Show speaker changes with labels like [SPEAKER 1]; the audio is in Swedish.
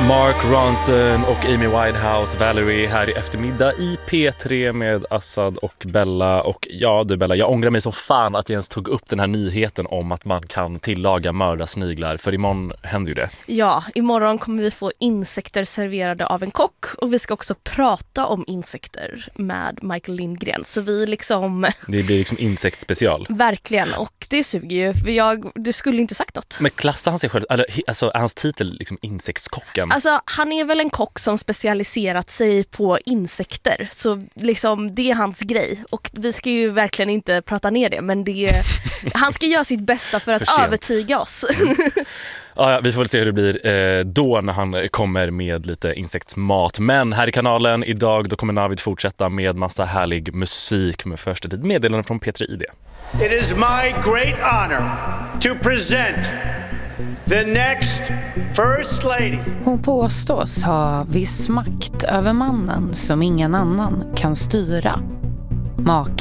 [SPEAKER 1] Mark Ronson och Amy Winehouse, Valerie här i eftermiddag i P3 med Assad och Bella. Och ja du Bella, jag ångrar mig som fan att jag ens tog upp den här nyheten om att man kan tillaga mördarsniglar. För imorgon händer ju det.
[SPEAKER 2] Ja, imorgon kommer vi få insekter serverade av en kock. Och vi ska också prata om insekter med Michael Lindgren. Så vi liksom...
[SPEAKER 1] Det blir liksom insektsspecial.
[SPEAKER 2] Verkligen, och det suger ju. Du skulle inte sagt något.
[SPEAKER 1] Men klassar han sig själv, eller alltså hans titel liksom insektskocken?
[SPEAKER 2] Alltså han är väl en kock som specialiserat sig på insekter. Så liksom det är hans grej. Och vi ska ju verkligen inte prata ner det. Men han ska göra sitt bästa för att övertyga oss.
[SPEAKER 1] Ja, vi får väl se hur det blir då när han kommer med lite insektsmat. Men här i kanalen idag då kommer Navid fortsätta med massa härlig musik. Med först ett meddelande från P3 ID.
[SPEAKER 3] It is my great honor to present the next First Lady.
[SPEAKER 4] Hon påstås ha viss makt över mannen som ingen annan kan styra. Maken